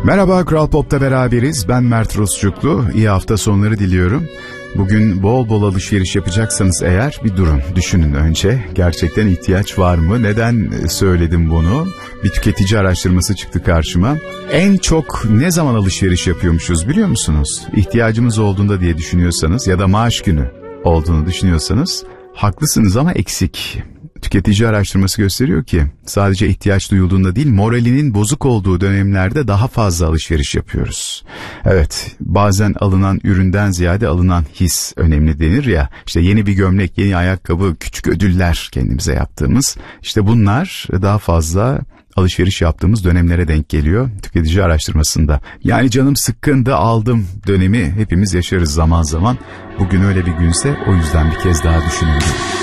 Merhaba, Kral Pop'ta beraberiz. Ben Mert Rusçuklu. İyi hafta sonları diliyorum. Bugün bol bol alışveriş yapacaksanız eğer bir durun, düşünün önce. Gerçekten ihtiyaç var mı? Neden söyledim bunu? Bir tüketici araştırması çıktı karşıma. En çok ne zaman alışveriş yapıyormuşuz biliyor musunuz? İhtiyacımız olduğunda diye düşünüyorsanız ya da maaş günü olduğunu düşünüyorsanız haklısınız ama eksik. Tüketici araştırması gösteriyor ki sadece ihtiyaç duyulduğunda değil, moralinin bozuk olduğu dönemlerde daha fazla alışveriş yapıyoruz. Evet, bazen alınan üründen ziyade alınan his önemli denir ya. İşte yeni bir gömlek, yeni ayakkabı, küçük ödüller kendimize yaptığımız. İşte bunlar daha fazla alışveriş yaptığımız dönemlere denk geliyor tüketici araştırmasında. Yani canım sıkkındı, aldım dönemi hepimiz yaşarız zaman zaman. Bugün öyle bir günse o yüzden bir kez daha düşünün.